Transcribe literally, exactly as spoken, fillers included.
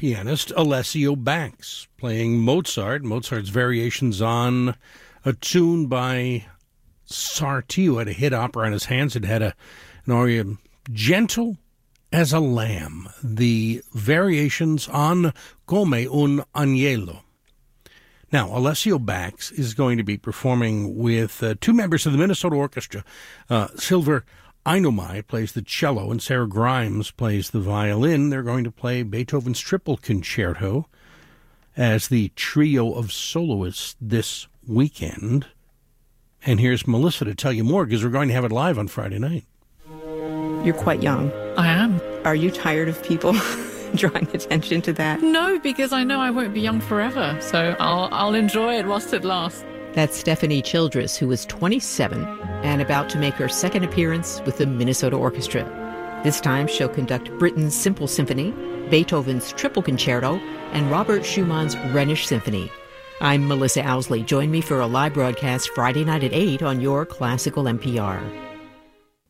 pianist Alessio Banks playing Mozart, Mozart's variations on a tune by Satie, who had a hit opera on his hands. It had a, an aria, Gentle as a Lamb, the variations on Come un Agnello. Now, Alessio Banks is going to be performing with uh, two members of the Minnesota Orchestra. Uh, Silver Ainomai plays the cello, and Sarah Grimes plays the violin. They're going to play Beethoven's Triple Concerto as the trio of soloists this weekend. And here's Melissa to tell you more, because we're going to have it live on Friday night. You're quite young. I am. Are you tired of people drawing attention to that? No, because I know I won't be young forever, so I'll, I'll enjoy it whilst it lasts. That's Stephanie Childress, who is twenty-seven and about to make her second appearance with the Minnesota Orchestra. This time she'll conduct Britten's Simple Symphony, Beethoven's Triple Concerto, and Robert Schumann's Rhenish Symphony. I'm Melissa Owsley. Join me for a live broadcast Friday night at eight on your Classical N P R.